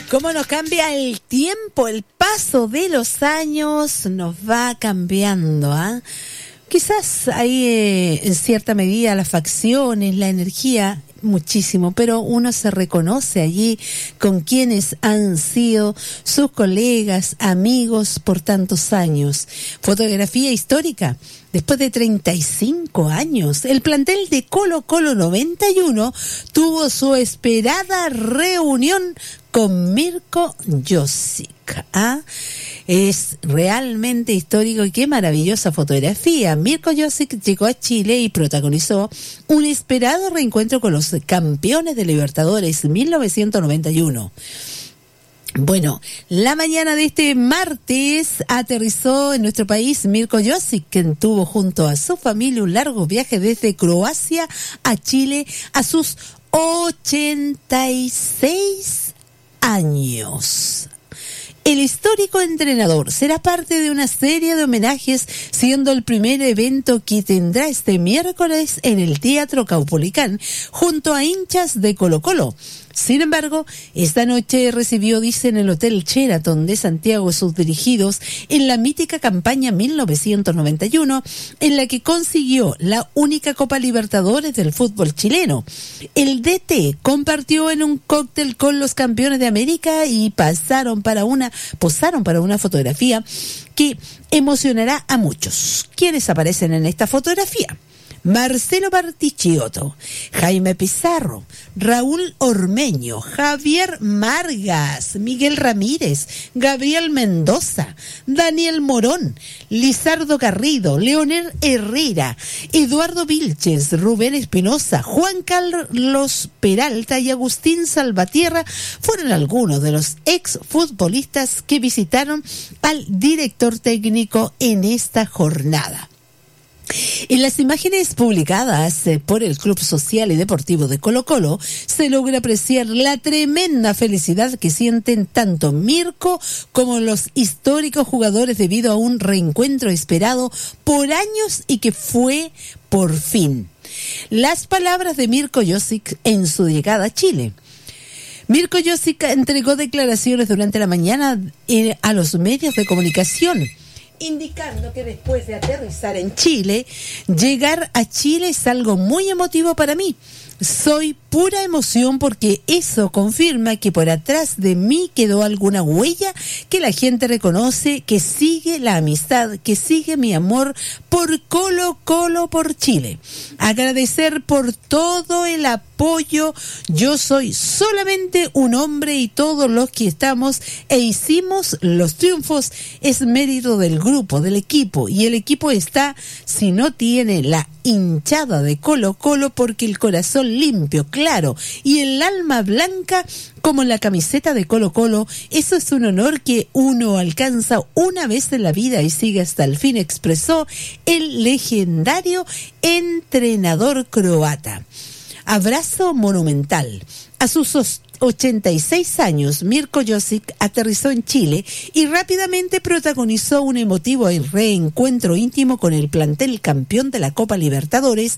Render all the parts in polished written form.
Cómo nos cambia el tiempo, el paso de los años nos va cambiando, ¿ah? Quizás hay en cierta medida las facciones, la energía, muchísimo, pero uno se reconoce allí con quienes han sido sus colegas, amigos por tantos años. Fotografía histórica. Después de 35 años, el plantel de Colo-Colo 91 tuvo su esperada reunión con Mirko Josic. ¿Ah? Es realmente histórico y qué maravillosa fotografía. Mirko Josic llegó a Chile y protagonizó un esperado reencuentro con los campeones de Libertadores 1991. Bueno, la mañana de este martes aterrizó en nuestro país Mirko Josic, quien tuvo junto a su familia un largo viaje desde Croacia a Chile a sus 86 años. El histórico entrenador será parte de una serie de homenajes, siendo el primer evento que tendrá este miércoles en el Teatro Caupolicán, junto a hinchas de Colo-Colo. Sin embargo, esta noche recibió, dicen, el Hotel Sheraton de Santiago sus dirigidos en la mítica campaña 1991, en la que consiguió la única Copa Libertadores del fútbol chileno. El DT compartió en un cóctel con los campeones de América y posaron para una fotografía que emocionará a muchos. ¿Quiénes aparecen en esta fotografía? Marcelo Bartichotto, Jaime Pizarro, Raúl Ormeño, Javier Margas, Miguel Ramírez, Gabriel Mendoza, Daniel Morón, Lizardo Garrido, Leonel Herrera, Eduardo Vilches, Rubén Espinosa, Juan Carlos Peralta y Agustín Salvatierra fueron algunos de los exfutbolistas que visitaron al director técnico en esta jornada. En las imágenes publicadas por el Club Social y Deportivo de Colo-Colo se logra apreciar la tremenda felicidad que sienten tanto Mirko como los históricos jugadores debido a un reencuentro esperado por años y que fue por fin. Las palabras de Mirko Josic en su llegada a Chile. Mirko Josic entregó declaraciones durante la mañana a los medios de comunicación, indicando que después de aterrizar en Chile, llegar a Chile es algo muy emotivo para mí. Soy pura emoción porque eso confirma que por atrás de mí quedó alguna huella que la gente reconoce, que sigue la amistad, que sigue mi amor por Colo-Colo, por Chile. Agradecer por todo el apoyo. Yo soy solamente un hombre y todos los que estamos e hicimos los triunfos es mérito del grupo, del equipo, y el equipo está, si no tiene la hinchada de Colo-Colo, porque el corazón limpio, claro, y el alma blanca como la camiseta de Colo-Colo, eso es un honor que uno alcanza una vez en la vida y sigue hasta el fin, expresó el legendario entrenador croata. Abrazo monumental. A sus 86 años, Mirko Josic aterrizó en Chile y rápidamente protagonizó un emotivo reencuentro íntimo con el plantel campeón de la Copa Libertadores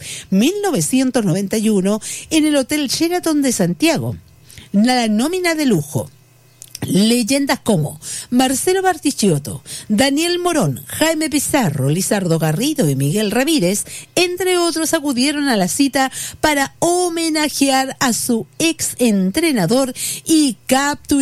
1991 en el Hotel Sheraton de Santiago. La nómina de lujo. Leyendas como Marcelo Bartichotto, Daniel Morón, Jaime Pizarro, Lizardo Garrido y Miguel Ramírez, entre otros, acudieron a la cita para homenajear a su ex entrenador y capturar